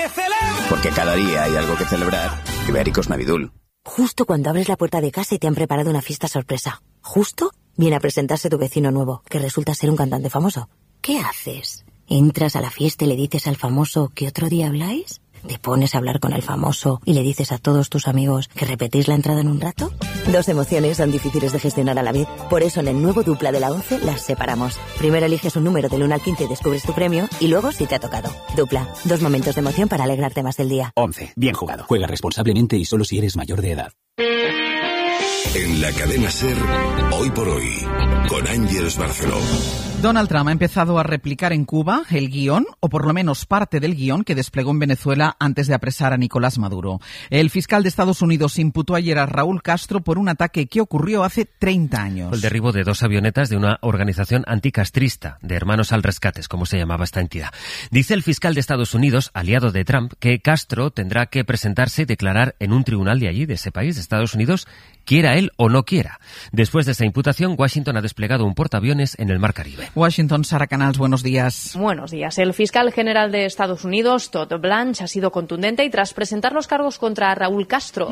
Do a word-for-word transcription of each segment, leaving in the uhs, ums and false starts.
se celebra. Porque cada día hay algo que celebrar. Ibéricos Navidul. Justo cuando abres la puerta de casa y te han preparado una fiesta sorpresa. Justo viene a presentarse tu vecino nuevo, que resulta ser un cantante famoso. ¿Qué haces? ¿Entras a la fiesta y le dices al famoso que otro día habláis? ¿Te pones a hablar con el famoso y le dices a todos tus amigos que repetís la entrada en un rato? Dos emociones son difíciles de gestionar a la vez. Por eso en el nuevo Dupla de la once las separamos. Primero eliges un número del uno al quince y descubres tu premio, y luego si te ha tocado. Dupla, dos momentos de emoción para alegrarte más del día. once. Bien jugado. Juega responsablemente y solo si eres mayor de edad. En la cadena SER, Hoy por Hoy, con Ángeles Barceló. Donald Trump ha empezado a replicar en Cuba el guión, o por lo menos parte del guión, que desplegó en Venezuela antes de apresar a Nicolás Maduro. El fiscal de Estados Unidos imputó ayer a Raúl Castro por un ataque que ocurrió hace treinta años. El derribo de dos avionetas de una organización anticastrista, de Hermanos al Rescate, como se llamaba esta entidad. Dice el fiscal de Estados Unidos, aliado de Trump, que Castro tendrá que presentarse y declarar en un tribunal de allí, de ese país, de Estados Unidos, quiera él o no quiera. Después de esa imputación, Washington ha desplegado un portaaviones en el Mar Caribe. Washington, Sara Canals, buenos días. Buenos días. El fiscal general de Estados Unidos, Todd Blanche, ha sido contundente y tras presentar los cargos contra Raúl Castro,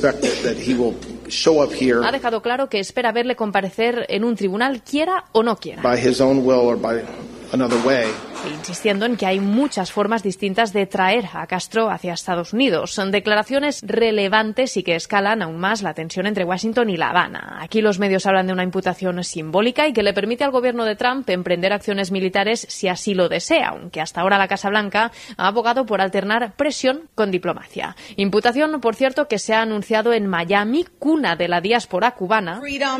ha dejado claro que espera verle comparecer en un tribunal, quiera o no quiera. Insistiendo en que hay muchas formas distintas de traer a Castro hacia Estados Unidos. Son declaraciones relevantes y que escalan aún más la tensión entre Washington y La Habana. Aquí los medios hablan de una imputación simbólica y que le permite al gobierno de Trump emprender acciones militares si así lo desea, aunque hasta ahora la Casa Blanca ha abogado por alternar presión con diplomacia. Imputación, por cierto, que se ha anunciado en Miami, cuna de la diáspora cubana,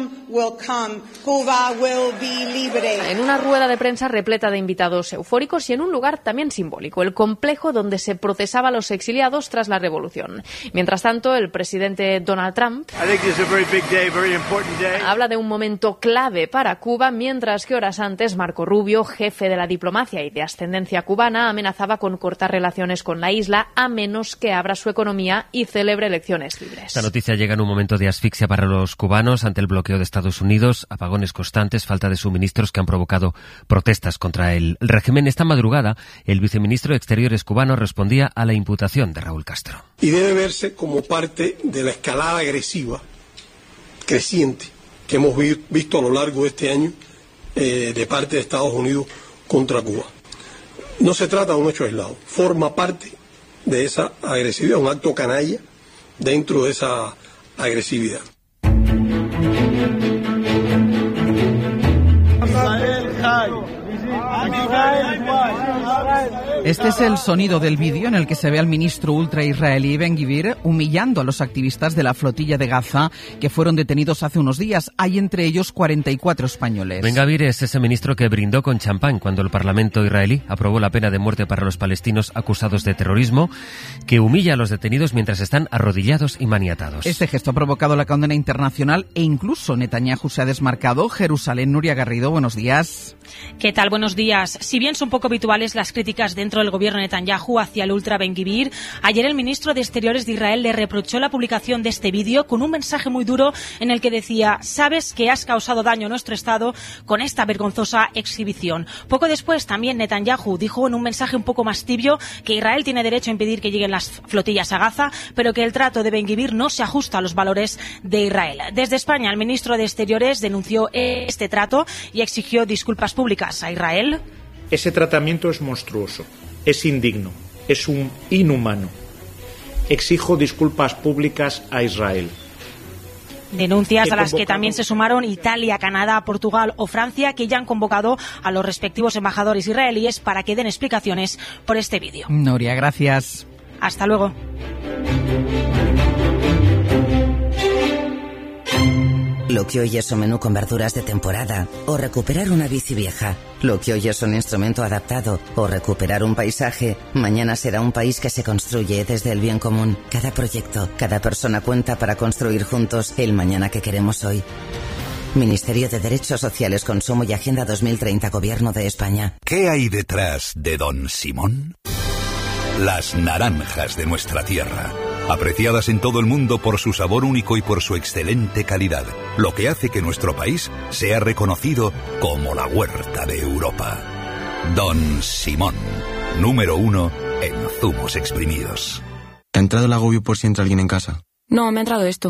en una rueda de prensa repleta de invitados eufóricos y en un lugar también simbólico, el complejo donde se procesaba a los exiliados tras la revolución. Mientras tanto, el presidente Donald Trump habla de un momento clave para Cuba, mientras que horas antes Marco Rubio, jefe de la diplomacia y de ascendencia cubana, amenazaba con cortar relaciones con la isla a menos que abra su economía y celebre elecciones libres. Esta noticia llega en un momento de asfixia para los cubanos ante el bloqueo de Estados Unidos, apagones constantes, falta de suministros que han provocado protestas contra el régimen. Esta madrugada, el viceministro de Exteriores cubano respondía a la imputación de Raúl Castro. Y debe verse como parte de la escalada agresiva creciente que hemos vi- visto a lo largo de este año eh, de parte de Estados Unidos contra Cuba. No se trata de un hecho aislado, forma parte de esa agresividad, un acto canalla dentro de esa agresividad. Este es el sonido del vídeo en el que se ve al ministro ultra-israelí Ben-Gvir humillando a los activistas de la flotilla de Gaza que fueron detenidos hace unos días. Hay entre ellos cuarenta y cuatro españoles. Ben-Gvir es ese ministro que brindó con champán cuando el Parlamento israelí aprobó la pena de muerte para los palestinos acusados de terrorismo, que humilla a los detenidos mientras están arrodillados y maniatados. Este gesto ha provocado la condena internacional e incluso Netanyahu se ha desmarcado. Jerusalén, Nuria Garrido, buenos días. ¿Qué tal? Buenos días. Si bien son poco habituales las críticas dentro del gobierno de Netanyahu hacia el ultra Ben-Gvir, ayer el ministro de Exteriores de Israel le reprochó la publicación de este vídeo con un mensaje muy duro en el que decía: sabes que has causado daño a nuestro Estado con esta vergonzosa exhibición. Poco después también Netanyahu dijo en un mensaje un poco más tibio que Israel tiene derecho a impedir que lleguen las flotillas a Gaza, pero que el trato de Ben-Gvir no se ajusta a los valores de Israel. Desde España, el ministro de Exteriores denunció este trato y exigió disculpas públicas a Israel. Ese tratamiento es monstruoso, es indigno, es un inhumano. Exijo disculpas públicas a Israel. Denuncias a las que también se sumaron Italia, Canadá, Portugal o Francia, que ya han convocado a los respectivos embajadores israelíes para que den explicaciones por este vídeo. Noria, gracias. Hasta luego. Lo que hoy es un menú con verduras de temporada o recuperar una bici vieja. Lo que hoy es un instrumento adaptado o recuperar un paisaje, mañana será un país que se construye desde el bien común. Cada proyecto, cada persona cuenta para construir juntos el mañana que queremos hoy. Ministerio de Derechos Sociales, Consumo y Agenda dos mil treinta, Gobierno de España. ¿Qué hay detrás de Don Simón? Las naranjas de nuestra tierra, apreciadas en todo el mundo por su sabor único y por su excelente calidad, lo que hace que nuestro país sea reconocido como la huerta de Europa. Don Simón, número uno en Zumos Exprimidos. ¿Te ha entrado el agobio por si entra alguien en casa? No, me ha entrado esto.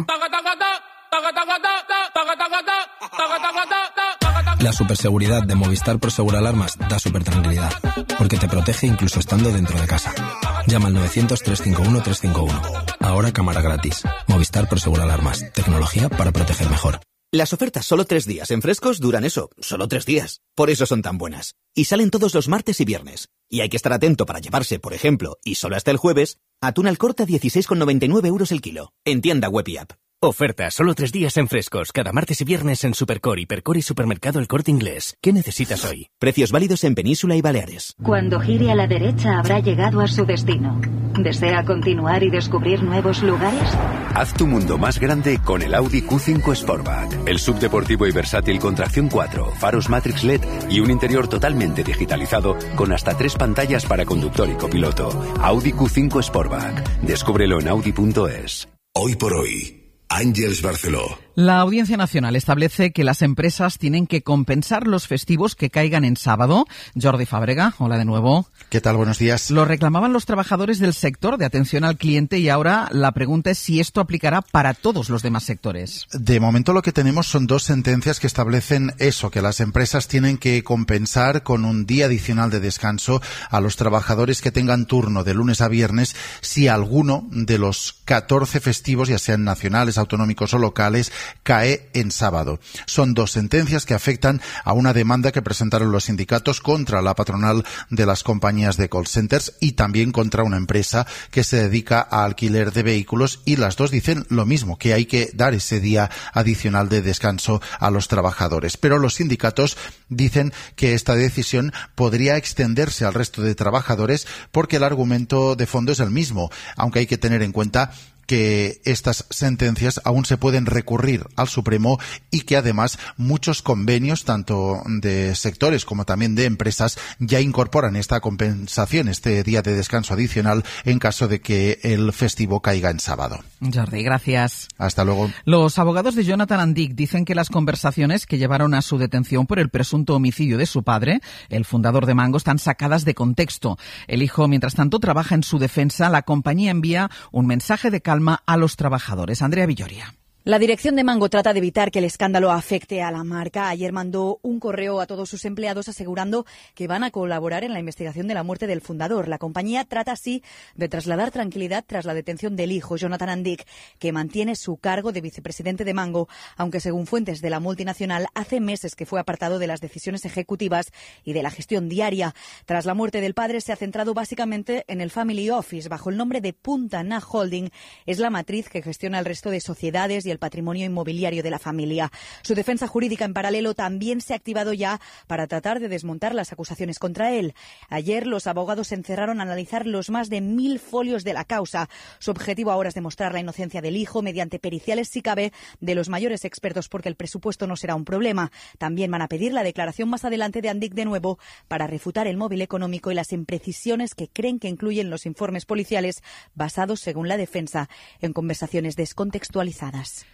La superseguridad de Movistar Prosegur Alarmas da super tranquilidad, porque te protege incluso estando dentro de casa. Llama al novecientos, trescientos cincuenta y uno, trescientos cincuenta y uno. Ahora cámara gratis. Movistar Prosegur Alarmas. Tecnología para proteger mejor. Las ofertas solo tres días en Frescos duran eso, solo tres días. Por eso son tan buenas. Y salen todos los martes y viernes. Y hay que estar atento para llevarse, por ejemplo, y solo hasta el jueves, atún al corte a dieciséis con noventa y nueve euros el kilo. En tienda web y app. Oferta solo tres días en Frescos, cada martes y viernes en Supercor, Hipercor y Supermercado El Corte Inglés. ¿Qué necesitas hoy? Precios válidos en Península y Baleares. Cuando gire a la derecha habrá llegado a su destino. ¿Desea continuar y descubrir nuevos lugares? Haz tu mundo más grande con el Audi Q cinco Sportback. El subdeportivo y versátil con tracción cuatro, faros Matrix L E D y un interior totalmente digitalizado con hasta tres pantallas para conductor y copiloto. Audi Q cinco Sportback. Descúbrelo en audi punto es. Hoy por hoy, Àngels Barceló. La Audiencia Nacional establece que las empresas tienen que compensar los festivos que caigan en sábado. Jordi Fàbrega, hola de nuevo. ¿Qué tal? Buenos días. Lo reclamaban los trabajadores del sector de atención al cliente y ahora la pregunta es si esto aplicará para todos los demás sectores. De momento lo que tenemos son dos sentencias que establecen eso, que las empresas tienen que compensar con un día adicional de descanso a los trabajadores que tengan turno de lunes a viernes si alguno de los catorce festivos, ya sean nacionales, autonómicos o locales, cae en sábado. Son dos sentencias que afectan a una demanda que presentaron los sindicatos contra la patronal de las compañías de call centers y también contra una empresa que se dedica a alquiler de vehículos, y las dos dicen lo mismo, que hay que dar ese día adicional de descanso a los trabajadores. Pero los sindicatos dicen que esta decisión podría extenderse al resto de trabajadores porque el argumento de fondo es el mismo, aunque hay que tener en cuenta que estas sentencias aún se pueden recurrir al Supremo y que además muchos convenios, tanto de sectores como también de empresas, ya incorporan esta compensación, este día de descanso adicional en caso de que el festivo caiga en sábado. Jordi, gracias. Hasta luego. Los abogados de Jonathan Andic dicen que las conversaciones que llevaron a su detención por el presunto homicidio de su padre, el fundador de Mango, están sacadas de contexto. El hijo, mientras tanto, trabaja en su defensa. La compañía envía un mensaje de calma a los trabajadores. Andrea Villoria. La dirección de Mango trata de evitar que el escándalo afecte a la marca. Ayer mandó un correo a todos sus empleados asegurando que van a colaborar en la investigación de la muerte del fundador. La compañía trata así de trasladar tranquilidad tras la detención del hijo, Jonathan Andic, que mantiene su cargo de vicepresidente de Mango, aunque según fuentes de la multinacional hace meses que fue apartado de las decisiones ejecutivas y de la gestión diaria. Tras la muerte del padre se ha centrado básicamente en el Family Office bajo el nombre de Punta Na Holding. Es la matriz que gestiona el resto de sociedades y el patrimonio inmobiliario de la familia. Su defensa jurídica en paralelo también se ha activado ya para tratar de desmontar las acusaciones contra él. Ayer los abogados se encerraron a analizar los más de mil folios de la causa. Su objetivo ahora es demostrar la inocencia del hijo mediante periciales, si cabe, de los mayores expertos, porque el presupuesto no será un problema. También van a pedir la declaración más adelante de Andic de nuevo para refutar el móvil económico y las imprecisiones que creen que incluyen los informes policiales basados, según la defensa, en conversaciones descontextualizadas.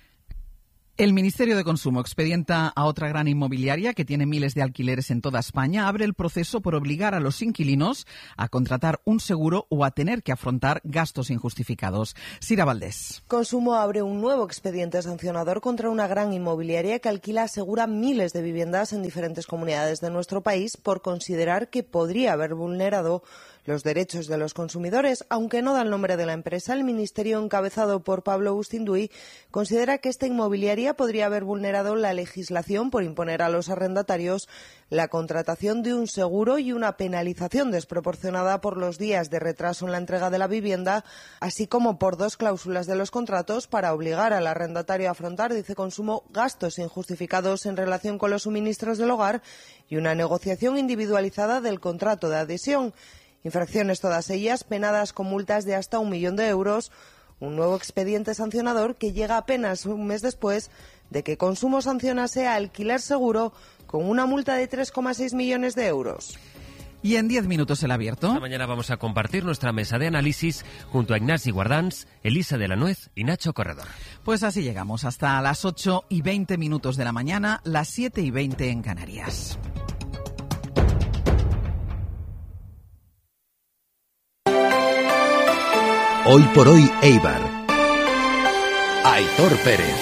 El Ministerio de Consumo expedienta a otra gran inmobiliaria que tiene miles de alquileres en toda España. Abre el proceso por obligar a los inquilinos a contratar un seguro o a tener que afrontar gastos injustificados. Sira Valdés. Consumo abre un nuevo expediente sancionador contra una gran inmobiliaria que alquila asegura miles de viviendas en diferentes comunidades de nuestro país por considerar que podría haber vulnerado los derechos de los consumidores. Aunque no da el nombre de la empresa, el Ministerio, encabezado por Pablo Bustinduy, considera que esta inmobiliaria podría haber vulnerado la legislación por imponer a los arrendatarios la contratación de un seguro y una penalización desproporcionada por los días de retraso en la entrega de la vivienda, así como por dos cláusulas de los contratos para obligar al arrendatario a afrontar, dice Consumo, gastos injustificados en relación con los suministros del hogar y una negociación individualizada del contrato de adhesión. Infracciones todas ellas penadas con multas de hasta un millón de euros. Un nuevo expediente sancionador que llega apenas un mes después de que Consumo sancionase a Alquiler Seguro con una multa de tres coma seis millones de euros. Y en diez minutos el abierto. Esta mañana vamos a compartir nuestra mesa de análisis junto a Ignasi Guardans, Elisa de la Nuez y Nacho Corredor. Pues así llegamos hasta las ocho y veinte minutos de la mañana, las siete y veinte en Canarias. Hoy por hoy Eibar. Aitor Pérez.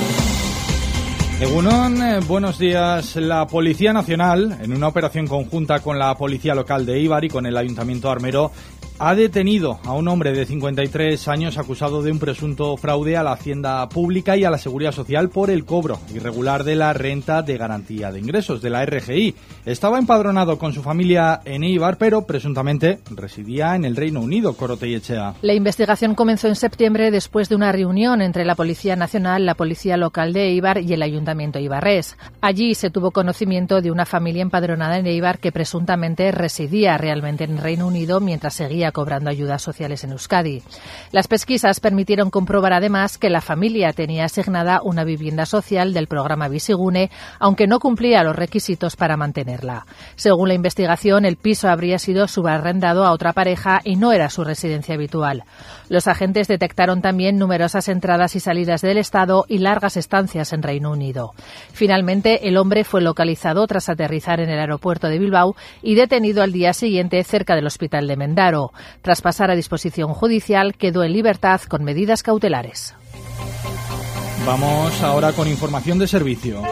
Egunon, eh, buenos días. La Policía Nacional, en una operación conjunta con la Policía Local de Eibar y con el Ayuntamiento Armero, ha detenido a un hombre de cincuenta y tres años acusado de un presunto fraude a la Hacienda Pública y a la Seguridad Social por el cobro irregular de la renta de garantía de ingresos, de la R G I. Estaba empadronado con su familia en Eibar, pero presuntamente residía en el Reino Unido. Corotei Echea. La investigación comenzó en septiembre después de una reunión entre la Policía Nacional, la Policía Local de Eibar y el Ayuntamiento eibarrés. Allí se tuvo conocimiento de una familia empadronada en Eibar que presuntamente residía realmente en el Reino Unido mientras seguía cobrando ayudas sociales en Euskadi. Las pesquisas permitieron comprobar además que la familia tenía asignada una vivienda social del programa Bizigune, aunque no cumplía los requisitos para mantenerla. Según la investigación, el piso habría sido subarrendado a otra pareja y no era su residencia habitual. Los agentes detectaron también numerosas entradas y salidas del Estado y largas estancias en Reino Unido. Finalmente, el hombre fue localizado tras aterrizar en el aeropuerto de Bilbao y detenido al día siguiente cerca del hospital de Mendaro. Tras pasar a disposición judicial, quedó en libertad con medidas cautelares. Vamos ahora con información de servicio.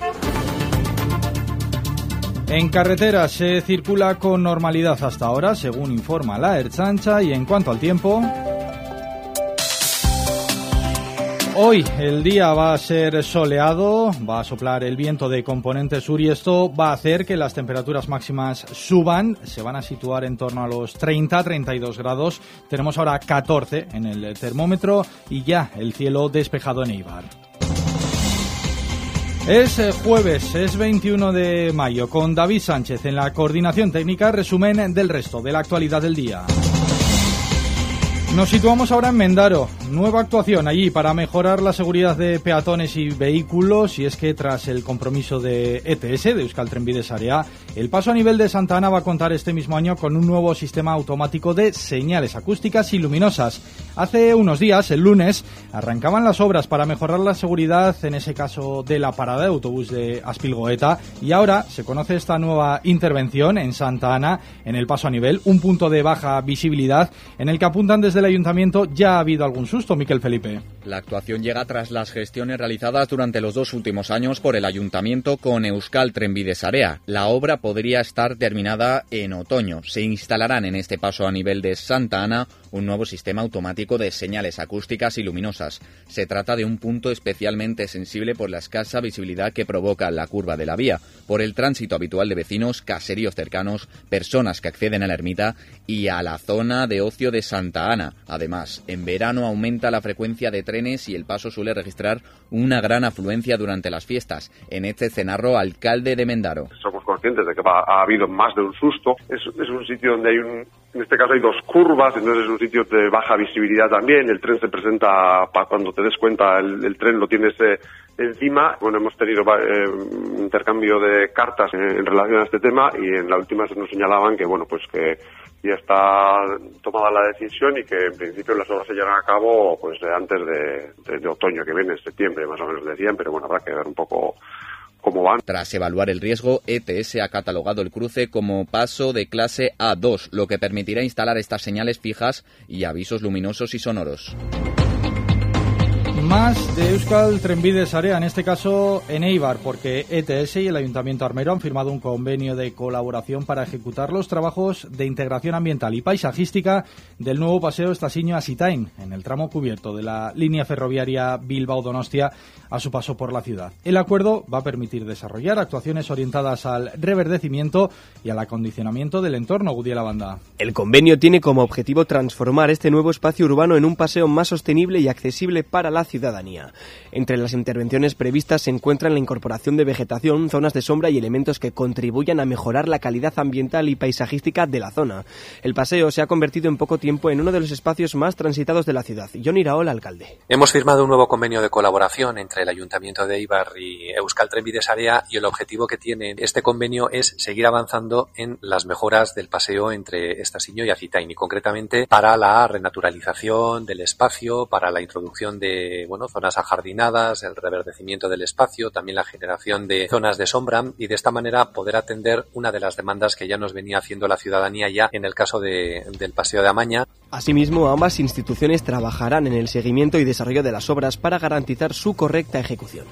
En carretera se circula con normalidad hasta ahora, según informa la Ertzaintza, y en cuanto al tiempo... Hoy el día va a ser soleado, va a soplar el viento de componente sur y esto va a hacer que las temperaturas máximas suban, se van a situar en torno a los treinta a treinta y dos grados. Tenemos ahora catorce en el termómetro y ya el cielo despejado en Eibar. Es jueves, es veintiuno de mayo, con David Sánchez en la coordinación técnica, resumen del resto de la actualidad del día. Nos situamos ahora en Mendaro, nueva actuación allí para mejorar la seguridad de peatones y vehículos, y es que tras el compromiso de E T S, de Euskal Trenbide Sarea, el paso a nivel de Santa Ana va a contar este mismo año con un nuevo sistema automático de señales acústicas y luminosas. Hace unos días, el lunes, arrancaban las obras para mejorar la seguridad, en ese caso de la parada de autobús de Aspilgoeta, y ahora se conoce esta nueva intervención en Santa Ana, en el paso a nivel, un punto de baja visibilidad, en el que apuntan desde el Ayuntamiento. Ya ha habido algún susto, Miquel Felipe. La actuación llega tras las gestiones realizadas durante los dos últimos años por el Ayuntamiento con Euskal Trenbide Sarea. La obra podría estar terminada en otoño. Se instalarán en este paso a nivel de Santa Ana un nuevo sistema automático de señales acústicas y luminosas. Se trata de un punto especialmente sensible por la escasa visibilidad que provoca la curva de la vía, por el tránsito habitual de vecinos, caseríos cercanos, personas que acceden a la ermita y a la zona de ocio de Santa Ana. Además, en verano aumenta la frecuencia de trenes y el paso suele registrar una gran afluencia durante las fiestas. En este cenarro, alcalde de Mendaro. Somos conscientes de que va, ha habido más de un susto. Es, es un sitio donde hay un, en este caso hay dos curvas, entonces es un sitio de baja visibilidad también. El tren se presenta, para cuando te des cuenta, el, el tren lo tienes eh, encima. Bueno, hemos tenido eh, un intercambio de cartas en, en relación a este tema y en la última se nos señalaban que, bueno, pues que ya está tomada la decisión y que en principio las obras se llevan a cabo pues antes de, de, de otoño que viene, en septiembre más o menos decían, pero bueno, habrá que ver un poco cómo van. Tras evaluar el riesgo, E T S ha catalogado el cruce como paso de clase A dos, lo que permitirá instalar estas señales fijas y avisos luminosos y sonoros. Más de Euskal Trenbide Sarea, en este caso en Eibar, porque E T S y el Ayuntamiento Armero han firmado un convenio de colaboración para ejecutar los trabajos de integración ambiental y paisajística del nuevo paseo Estasiño a Sitain, en el tramo cubierto de la línea ferroviaria Bilbao-Donostia a su paso por la ciudad. El acuerdo va a permitir desarrollar actuaciones orientadas al reverdecimiento y al acondicionamiento del entorno. Gudiela Banda. El convenio tiene como objetivo transformar este nuevo espacio urbano en un paseo más sostenible y accesible para la ciudadanía. Entre las intervenciones previstas se encuentran la incorporación de vegetación, zonas de sombra y elementos que contribuyan a mejorar la calidad ambiental y paisajística de la zona. El paseo se ha convertido en poco tiempo en uno de los espacios más transitados de la ciudad. Jon Iraola, alcalde. Hemos firmado un nuevo convenio de colaboración entre el Ayuntamiento de Eibar y Euskal Trenbide Sarea y el objetivo que tiene este convenio es seguir avanzando en las mejoras del paseo entre Estasiño y Acitain y concretamente para la renaturalización del espacio, para la introducción de bueno, zonas ajardinadas, el reverdecimiento del espacio, también la generación de zonas de sombra y de esta manera poder atender una de las demandas que ya nos venía haciendo la ciudadanía ya en el caso de, del Paseo de Amaña. Asimismo, ambas instituciones trabajarán en el seguimiento y desarrollo de las obras para garantizar su correcta ejecución.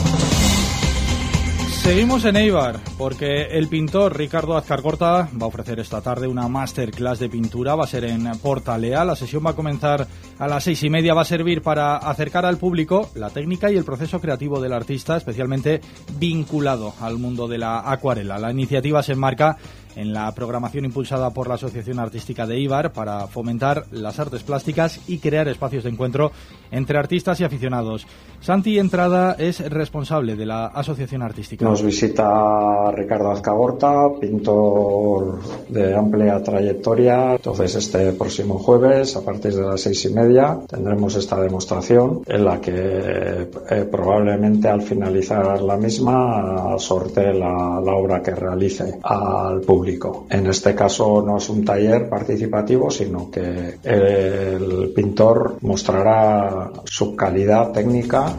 Seguimos en Eibar, porque el pintor Ricardo Azcargorta va a ofrecer esta tarde una masterclass de pintura. Va a ser en Portalea. La sesión va a comenzar a las seis y media. Va a servir para acercar al público la técnica y el proceso creativo del artista, especialmente vinculado al mundo de la acuarela. La iniciativa se enmarca en la programación impulsada por la Asociación Artística de Eibar para fomentar las artes plásticas y crear espacios de encuentro entre artistas y aficionados. Santi Entrada es responsable de la Asociación Artística. Nos visita Ricardo Azcargorta, pintor de amplia trayectoria. Entonces, este próximo jueves, a partir de las seis y media, tendremos esta demostración en la que eh, probablemente al finalizar la misma sortee la, la obra que realice al público. En este caso no es un taller participativo, sino que el pintor mostrará su calidad técnica.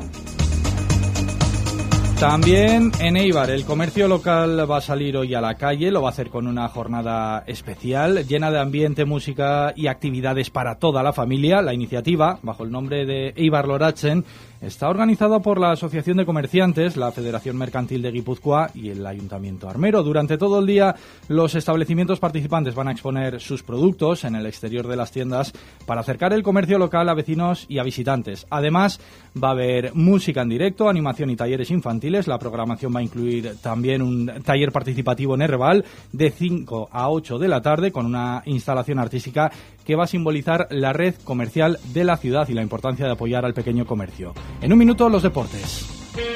También en Eibar, el comercio local va a salir hoy a la calle, lo va a hacer con una jornada especial, llena de ambiente, música y actividades para toda la familia. La iniciativa, bajo el nombre de Eibar Loratzen, está organizada por la Asociación de Comerciantes, la Federación Mercantil de Guipúzcoa y el Ayuntamiento Armero. Durante todo el día, los establecimientos participantes van a exponer sus productos en el exterior de las tiendas para acercar el comercio local a vecinos y a visitantes. Además, va a haber música en directo, animación y talleres infantiles. La programación va a incluir también un taller participativo en Herval de cinco a ocho de la tarde con una instalación artística que va a simbolizar la red comercial de la ciudad y la importancia de apoyar al pequeño comercio. En un minuto, los deportes.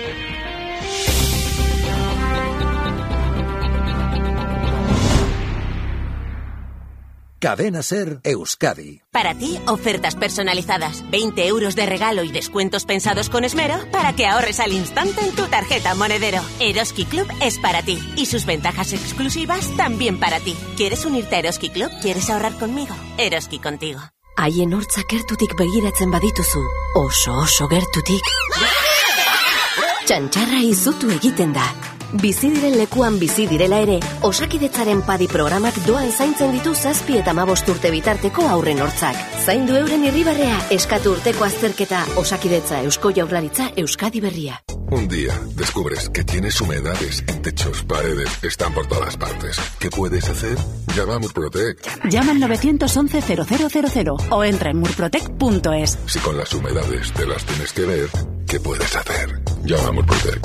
Cadena Ser Euskadi. Para ti, ofertas personalizadas, veinte euros de regalo y descuentos pensados con esmero para que ahorres al instante en tu tarjeta Monedero. Eroski Club es para ti y sus ventajas exclusivas también para ti. ¿Quieres unirte a Eroski Club? ¿Quieres ahorrar conmigo? Eroski contigo. Haien hortzak gertutik begiratzen badituzu, oso oso gertutik, txantxarra izutu egiten da. Bizi diren lekuan bizi direla ere, Osakidetzaren padi programak doan zaintzen ditu zazpi eta hamabost urte bitarteko haurren hortzak. Zaindu euren irribarrea, eskatu urteko azterketa, Osakidetza, Eusko Jaurlaritza, Euskadi Berria. Un día descubres que tienes humedades en techos, paredes, están por todas partes. ¿Qué puedes hacer? Llama a Murprotec. Llama al nueve once cero cero cero cero o entra en murprotec punto es. Si con las humedades te las tienes que ver, ¿qué puedes hacer? Llama a Murprotec.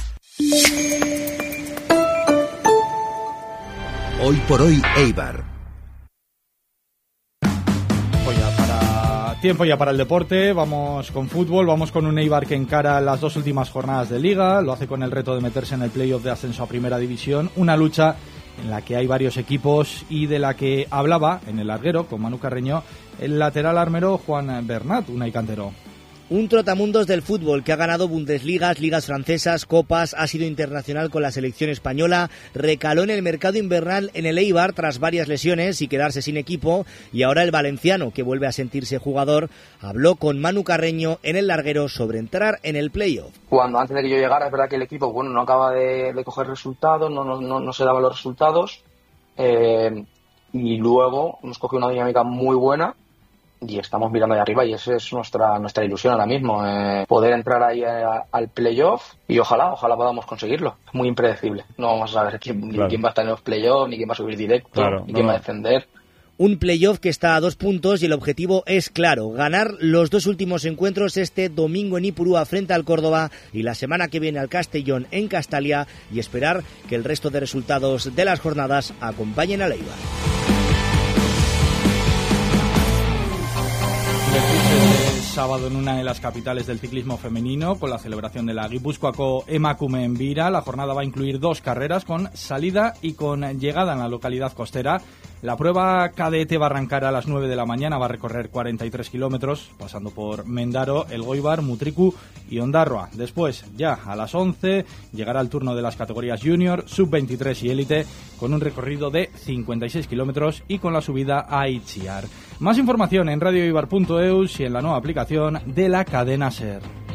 Hoy por hoy, Eibar. Tiempo ya para el deporte, vamos con fútbol, vamos con un Eibar que encara las dos últimas jornadas de Liga, lo hace con el reto de meterse en el playoff de ascenso a Primera División, una lucha en la que hay varios equipos y de la que hablaba en el larguero con Manu Carreño el lateral armero Juan Bernat, Unai Cantero. Un trotamundos del fútbol que ha ganado Bundesligas, ligas francesas, copas, ha sido internacional con la selección española, recaló en el mercado invernal en el Eibar tras varias lesiones y quedarse sin equipo, y ahora el valenciano, que vuelve a sentirse jugador, habló con Manu Carreño en el larguero sobre entrar en el playoff. Cuando antes de que yo llegara, es verdad que el equipo bueno no acaba de, de coger resultados, no, no, no, no se daban los resultados, eh, y luego nos cogió una dinámica muy buena, y estamos mirando ahí arriba y esa es nuestra nuestra ilusión ahora mismo, eh, poder entrar ahí a, al playoff y ojalá, ojalá podamos conseguirlo. Es muy impredecible, no vamos a saber quién, claro. ni quién va a estar en los playoffs, ni quién va a subir directo, claro, ni no, quién va a defender. Un playoff que está a dos puntos y el objetivo es claro, ganar los dos últimos encuentros este domingo en Ipurúa frente al Córdoba y la semana que viene al Castellón en Castalia y esperar que el resto de resultados de las jornadas acompañen al Eibar. Sábado en una de las capitales del ciclismo femenino con la celebración de la Gipuzkoako Emakumeen Bira. La jornada va a incluir dos carreras con salida y con llegada en la localidad costera. La prueba cadete va a arrancar a las nueve de la mañana, va a recorrer cuarenta y tres kilómetros, pasando por Mendaro, Elgoibar, Mutriku y Ondarroa. Después, ya a las once, llegará el turno de las categorías Junior, sub veintitrés y Élite, con un recorrido de cincuenta y seis kilómetros y con la subida a Itziar. Más información en radio eibar punto eus y en la nueva aplicación de la cadena SER.